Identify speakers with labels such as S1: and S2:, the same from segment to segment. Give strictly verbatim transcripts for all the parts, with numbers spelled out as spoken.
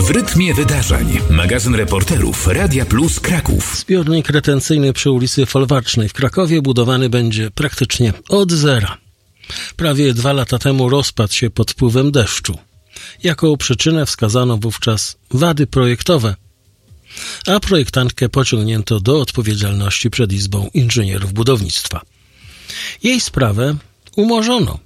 S1: W rytmie wydarzeń. Magazyn reporterów Radia Plus Kraków.
S2: Zbiornik retencyjny przy ulicy Folwarcznej w Krakowie budowany będzie praktycznie od zera. Prawie dwa lata temu rozpadł się pod wpływem deszczu. Jako przyczynę wskazano wówczas wady projektowe, a projektantkę pociągnięto do odpowiedzialności przed Izbą Inżynierów Budownictwa. Jej sprawę umorzono.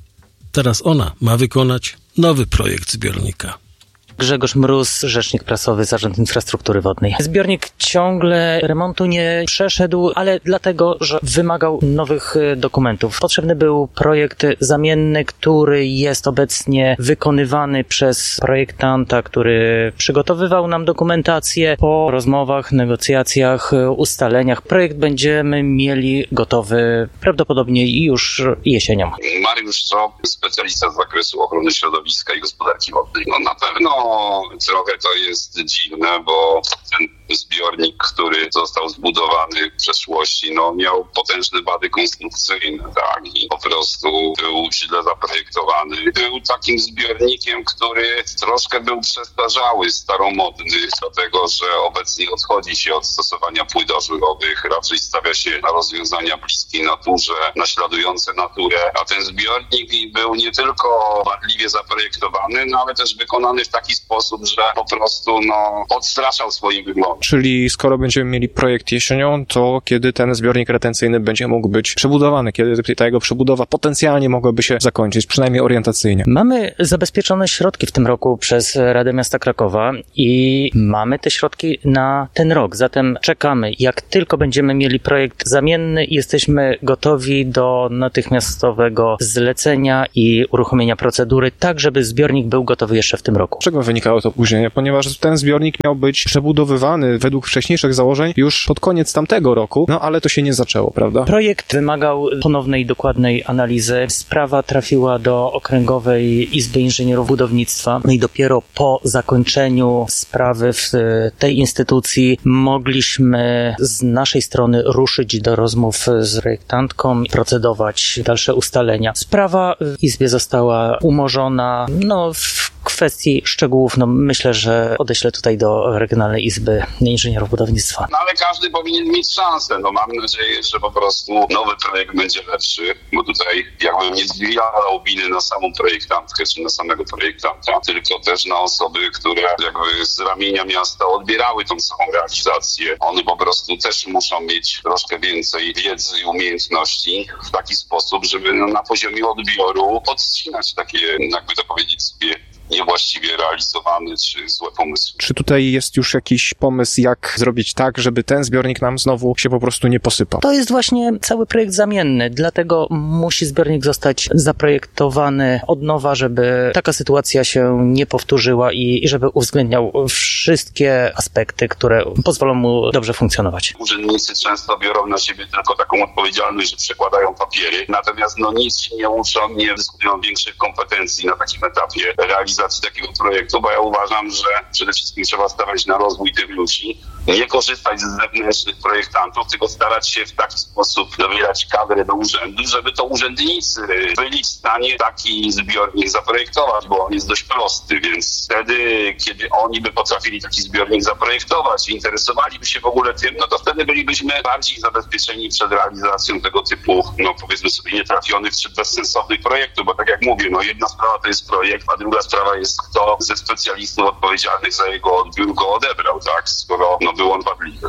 S2: Teraz ona ma wykonać nowy projekt zbiornika.
S3: Grzegorz Mróz, rzecznik prasowy Zarząd Infrastruktury Wodnej. Zbiornik ciągle remontu nie przeszedł, ale dlatego, że wymagał nowych dokumentów. Potrzebny był projekt zamienny, który jest obecnie wykonywany przez projektanta, który przygotowywał nam dokumentację. Po rozmowach, negocjacjach, ustaleniach projekt będziemy mieli gotowy prawdopodobnie już jesienią.
S4: Mariusz Czop, specjalista z zakresu ochrony środowiska i gospodarki wodnej. No na pewno trochę to jest dziwne, bo ten zbiornik, który został zbudowany w przeszłości, no miał potężne wady konstrukcyjne, tak, i po prostu był źle zaprojektowany. Był takim zbiornikiem, który troszkę był przestarzały, staromodny, dlatego, że obecnie odchodzi się od stosowania płyt ażurowych, raczej stawia się na rozwiązania bliskie naturze, naśladujące naturę, a ten zbiornik był nie tylko wadliwie zaprojektowany, no ale też wykonany w taki sposób, że po prostu no odstraszał swoim wyglądem.
S5: Czyli skoro będziemy mieli projekt jesienią, to kiedy ten zbiornik retencyjny będzie mógł być przebudowany, kiedy ta jego przebudowa potencjalnie mogłaby się zakończyć, przynajmniej orientacyjnie.
S3: Mamy zabezpieczone środki w tym roku przez Radę Miasta Krakowa i mamy te środki na ten rok, zatem czekamy. Jak tylko będziemy mieli projekt zamienny, jesteśmy gotowi do natychmiastowego zlecenia i uruchomienia procedury, tak żeby zbiornik był gotowy jeszcze w tym roku.
S5: Z czego wynikało to opóźnienie? Ponieważ ten zbiornik miał być przebudowywany według wcześniejszych założeń już pod koniec tamtego roku, no ale to się nie zaczęło, prawda?
S3: Projekt wymagał ponownej, dokładnej analizy. Sprawa trafiła do Okręgowej Izby Inżynierów Budownictwa, no i dopiero po zakończeniu sprawy w tej instytucji mogliśmy z naszej strony ruszyć do rozmów z projektantką, procedować dalsze ustalenia. Sprawa w Izbie została umorzona, no w kwestii szczegółów, no myślę, że odeślę tutaj do Regionalnej Izby Inżynierów Budownictwa.
S4: No ale każdy powinien mieć szansę. No mam nadzieję, że po prostu nowy projekt będzie lepszy, bo tutaj jakbym nie zwijał winy na samą projektantkę, czy na samego projektanta, tylko też na osoby, które jakby z ramienia miasta odbierały tą samą realizację. One po prostu też muszą mieć troszkę więcej wiedzy i umiejętności w taki sposób, żeby no, na poziomie odbioru podcinać takie, jakby to powiedzieć sobie, niewłaściwie realizowany czy złe pomysły.
S5: Czy tutaj jest już jakiś pomysł, jak zrobić tak, żeby ten zbiornik nam znowu się po prostu nie posypał?
S3: To jest właśnie cały projekt zamienny, dlatego musi zbiornik zostać zaprojektowany od nowa, żeby taka sytuacja się nie powtórzyła i, i żeby uwzględniał wszystkie aspekty, które pozwolą mu dobrze funkcjonować.
S4: Urzędnicy często biorą na siebie tylko taką odpowiedzialność, że przekładają papiery, natomiast no nic się nie uczą, nie wyskupią większych kompetencji na takim etapie realizacji takiego projektu, bo ja uważam, że przede wszystkim trzeba stawiać na rozwój tych ludzi, nie korzystać z zewnętrznych projektantów, tylko starać się w taki sposób dobierać kadrę do urzędu, żeby to urzędnicy byli w stanie taki zbiornik zaprojektować, bo on jest dość prosty, więc wtedy, kiedy oni by potrafili taki zbiornik zaprojektować i interesowaliby się w ogóle tym, no to wtedy bylibyśmy bardziej zabezpieczeni przed realizacją tego typu, no powiedzmy sobie, nietrafionych czy bezsensownych projektów, bo tak jak mówię, no jedna sprawa to jest projekt, a druga sprawa jest, kto ze specjalistów odpowiedzialnych za jego odbiór go odebrał, tak, skoro no, był on wadliwy.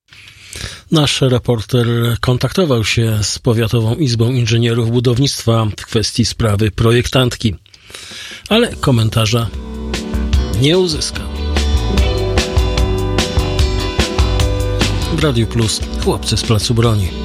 S2: Nasz reporter kontaktował się z Powiatową Izbą Inżynierów Budownictwa w kwestii sprawy projektantki, ale komentarza nie uzyskał. W Radiu Plus chłopcy z Placu Broni.